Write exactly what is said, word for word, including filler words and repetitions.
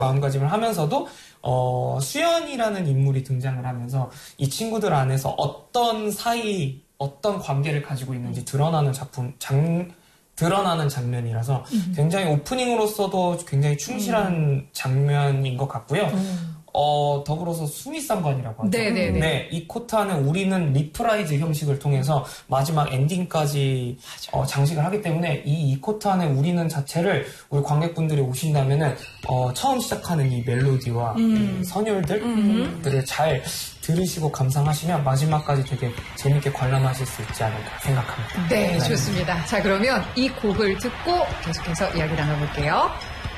마음가짐을 하면서도 어, 수연이라는 인물이 등장을 하면서 이 친구들 안에서 어떤 사이, 어떤 관계를 가지고 있는지 드러나는 작품, 장, 드러나는 장면이라서 음. 굉장히 오프닝으로서도 굉장히 충실한 음. 장면인 것 같고요. 음. 어, 더불어서 수미상관이라고 하죠. 네네네. 네, 이 코타는 우리는 리프라이즈 형식을 통해서 마지막 엔딩까지 어, 장식을 하기 때문에 이 이코타의 우리는 자체를 우리 관객분들이 오신다면은 어, 처음 시작하는 이 멜로디와 음. 이 선율들을 음. 잘 들으시고 감상하시면 마지막까지 되게 재밌게 관람하실 수 있지 않을까 생각합니다. 네, 네. 좋습니다. 자, 그러면 이 곡을 듣고 계속해서 이야기 나눠볼게요.